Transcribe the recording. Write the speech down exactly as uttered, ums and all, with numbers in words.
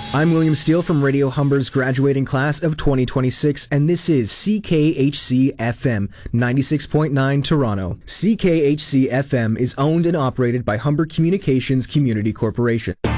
I'm William Steele from Radio Humber's graduating class of twenty twenty-six, and this is C K H C F M ninety-six point nine Toronto. C K H C F M is owned and operated by Humber Communications Community Corporation.